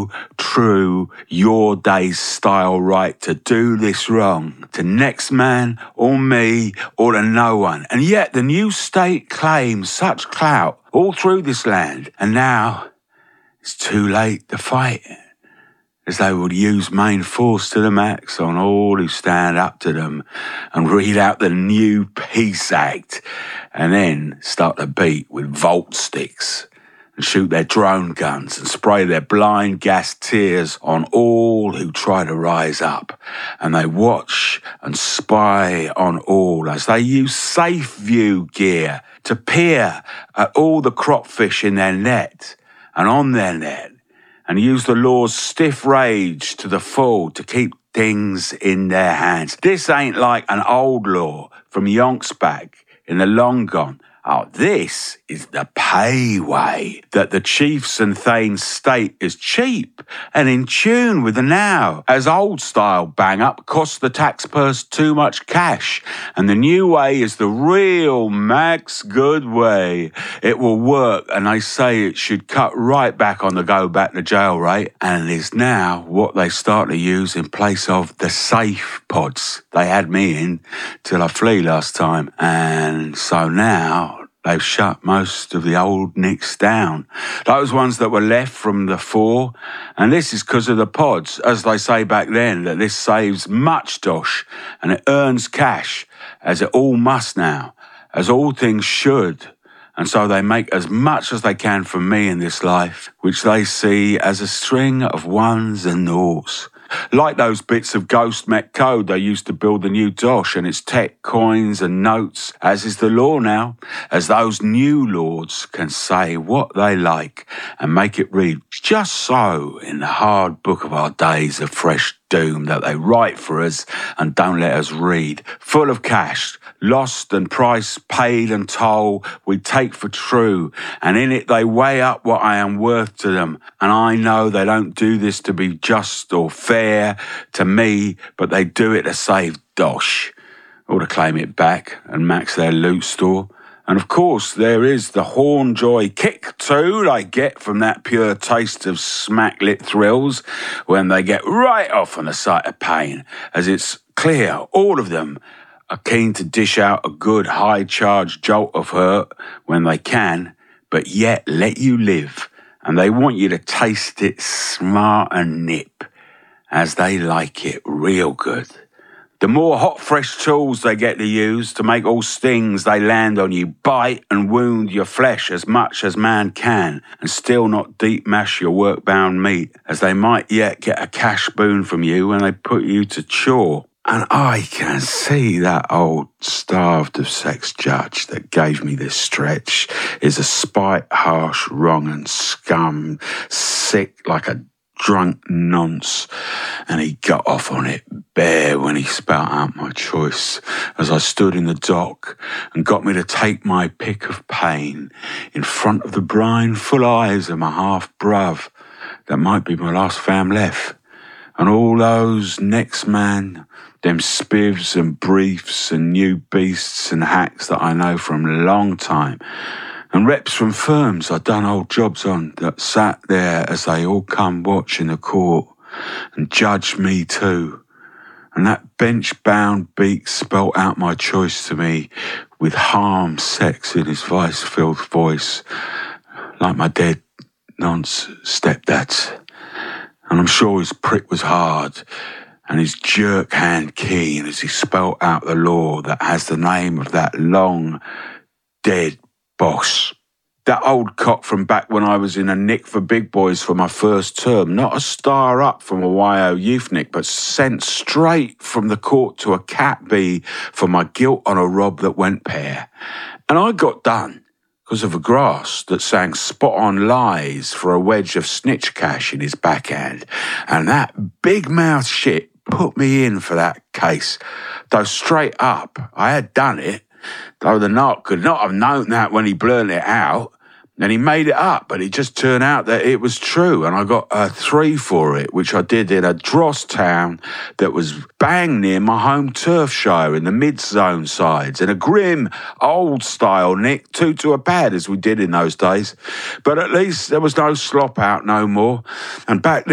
true your day's style right to do this wrong to next man or me or to no one. And yet the new state claims such clout all through this land. And now it's too late to fight, as they would use main force to the max on all who stand up to them and read out the new Peace Act and then start to beat with volt sticks and shoot their drone guns and spray their blind gas tears on all who try to rise up. And they watch and spy on all as they use safe view gear to peer at all the cropfish in their net and on their net, and use the law's stiff rage to the full to keep things in their hands. This ain't like an old law from yonks back in the long gone. Oh, this is the pay way that the chiefs and thanes state is cheap and in tune with the now, as old-style bang-up costs the tax purse too much cash, and the new way is the real max good way. It will work, and they say it should cut right back on the go-back-to-jail rate, and it is now what they start to use in place of the safe pods they had me in till I flee last time, and so now they've shut most of the old nicks down, those ones that were left from the fore. And this is because of the pods, as they say back then, that this saves much dosh and it earns cash, as it all must now, as all things should. And so they make as much as they can from me in this life, which they see as a string of ones and noughts. Like those bits of Ghost Met code they used to build the new dosh and its tech coins and notes, as is the law now, as those new lords can say what they like and make it read just so in the hard book of our days of fresh doom that they write for us and don't let us read, full of cash, lost and price paid and toll we take for true, and in it they weigh up what I am worth to them, and I know they don't do this to be just or fair to me, but they do it to save dosh, or to claim it back and max their loot store. And of course there is the Hornjoy kick too they get from that pure taste of smack-lit thrills when they get right off on the sight of pain, as it's clear all of them are keen to dish out a good high-charged jolt of hurt when they can, but yet let you live, and they want you to taste it smart and nip, as they like it real good. The more hot, fresh tools they get to use to make all stings they land on you bite and wound your flesh as much as man can, and still not deep mash your work-bound meat, as they might yet get a cash boon from you when they put you to chore. And I can see that old starved of sex judge that gave me this stretch is a spite, harsh, wrong and scum, sick like a drunk nonce, and he got off on it bare when he spout out my choice as I stood in the dock and got me to take my pick of pain in front of the brine full eyes of my half-bruv that might be my last fam left, and all those next man, them spivs and briefs and new beasts and hacks that I know from a long time, and reps from firms I'd done old jobs on that sat there as they all come watch in the court and judged me too. And that bench-bound beak spelt out my choice to me with harm sex in his vice-filled voice, like my dead nonce stepdad's. And I'm sure his prick was hard and his jerk hand keen as he spelt out the law that has the name of that long dead boss. That old cock from back when I was in a nick for big boys for my first term, not a star up from a YO youth nick, but sent straight from the court to a cat bee for my guilt on a rob that went pear. And I got done because of a grass that sang spot-on lies for a wedge of snitch cash in his backhand. And that big-mouth shit put me in for that case. Though straight up, I had done it, though the narc could not have known that when he blurted it out. And he made it up, but it just turned out that it was true. And I got a 3 for it, which I did in a dross town that was bang near my home Turfshire in the mid-zone sides, in a grim, old-style nick, 2 to a pad, as we did in those days. But at least there was no slop out no more. And back then,